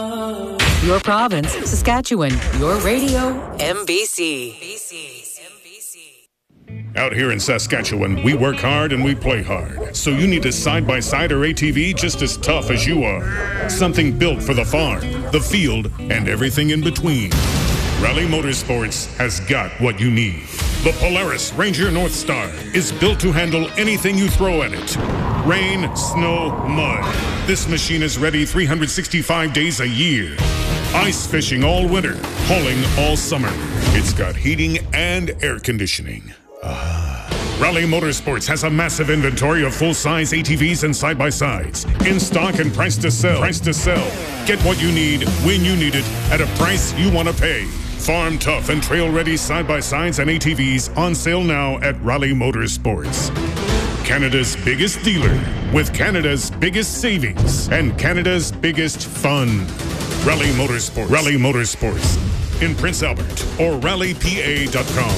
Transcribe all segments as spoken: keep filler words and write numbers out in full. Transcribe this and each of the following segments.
Your province, Saskatchewan. Your radio, M B C. Out here in Saskatchewan, we work hard and we play hard. So you need a side-by-side or A T V just as tough as you are. Something built for the farm, the field, and everything in between. Rally Motorsports has got what you need. The Polaris Ranger North Star is built to handle anything you throw at it. Rain, snow, mud. This machine is ready three hundred sixty-five days a year. Ice fishing all winter, hauling all summer. It's got heating and air conditioning. Ah. Rally Motorsports has a massive inventory of full-size A T Vs and side-by-sides. In stock and price to sell. Price to sell. Get what you need, when you need it, at a price you want to pay. Farm tough and trail-ready side-by-sides and A T Vs on sale now at Rally Motorsports. Canada's biggest dealer with Canada's biggest savings and Canada's biggest fun. Rally Motorsports. Rally Motorsports in Prince Albert or rally p a dot com.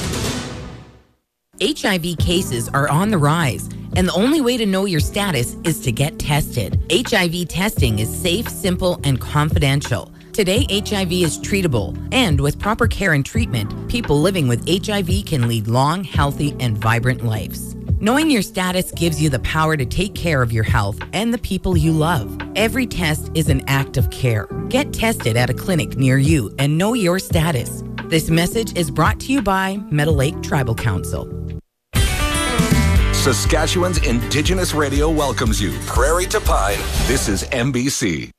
H I V cases are on the rise, and the only way to know your status is to get tested. H I V testing is safe, simple, and confidential. Today, H I V is treatable, and with proper care and treatment, people living with H I V can lead long, healthy, and vibrant lives. Knowing your status gives you the power to take care of your health and the people you love. Every test is an act of care. Get tested at a clinic near you and know your status. This message is brought to you by Meadow Lake Tribal Council. Saskatchewan's Indigenous Radio welcomes you. Prairie to Pine, this is M B C.